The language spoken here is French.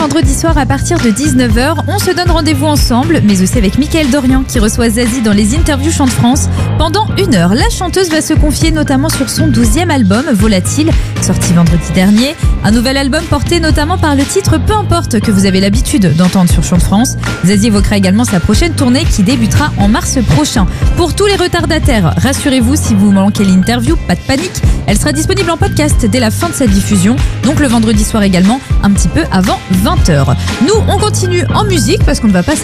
vendredi soir à partir de 19h. On se donne rendez-vous ensemble, mais aussi avec Mickaël Dorian qui reçoit Zazie dans les interviews Chant de France. Pendant 1 heure, la chanteuse va se confier notamment sur son 12e album, Volatile, sorti vendredi dernier. Un nouvel album porté notamment par le titre Peu importe que vous avez l'habitude d'entendre sur Chant de France. Zazie évoquera également sa prochaine tournée qui débutera en mars prochain. Pour tous les retardataires, rassurez-vous, si vous manquez l'interview, pas de panique. Elle sera disponible en podcast dès la fin de sa diffusion, donc le vendredi soir également, un petit peu avant 20h. Nous, on continue en musique parce qu'on ne va pas